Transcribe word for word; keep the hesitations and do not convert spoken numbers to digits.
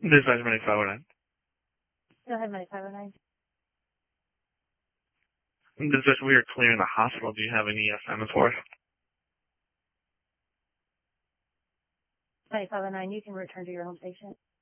Dispatch Medic five oh nine. Go ahead, Medic five oh nine. Dispatch, we are clearing the hospital. Do you have any assignments for us? Medic five oh nine, you can return to your home station.